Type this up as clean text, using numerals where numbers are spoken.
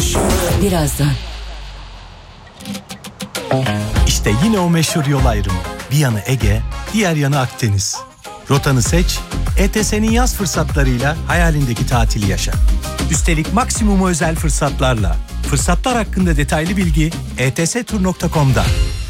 Birazdan. İşte yine o meşhur yol ayrımı. Bir yanı Ege, diğer yanı Akdeniz. Rotanı seç, ETS'nin yaz fırsatlarıyla hayalindeki tatili yaşa. Üstelik maksimum özel fırsatlarla. Fırsatlar hakkında detaylı bilgi etstur.com'da.